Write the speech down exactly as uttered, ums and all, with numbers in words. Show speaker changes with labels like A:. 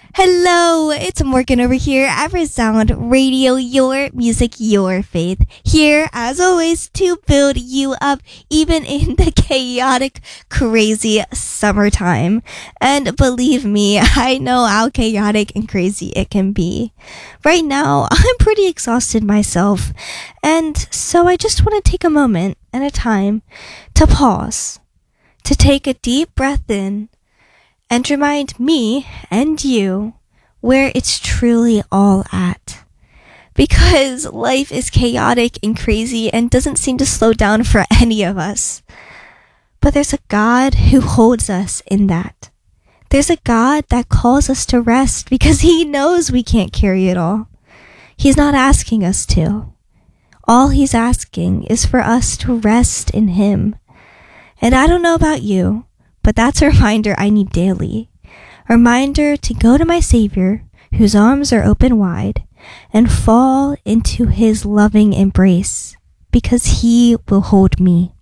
A: Hello, it's Morgan over here at Resound Radio, your music, your faith. Here, as always, to build you up even in the chaotic, crazy summertime. And believe me, I know how chaotic and crazy it can be. Right now, I'm pretty exhausted myself. And so I just want to take a moment and a time to pause, to take a deep breath in, and remind me and you where it's truly all at. Because life is chaotic and crazy and doesn't seem to slow down for any of us. But there's a God who holds us in that. There's a God that calls us to rest because he knows we can't carry it all. He's not asking us to. All he's asking is for us to rest in him. And I don't know about you, but that's a reminder I need daily. A reminder to go to my Savior, whose arms are open wide, and fall into his loving embrace, because he will hold me.